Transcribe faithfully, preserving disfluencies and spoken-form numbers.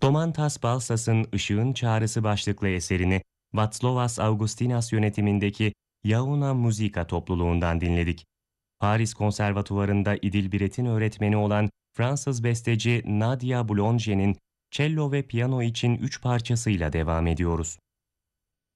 Domantas Balsas'ın Işığın Çağrısı başlıklı eserini Václavas Augustinas yönetimindeki Jauna Muzika topluluğundan dinledik. Paris Konservatuvarı'nda İdil Biret'in öğretmeni olan Fransız besteci Nadia Boulanger cello ve piyano için üç parçasıyla devam ediyoruz.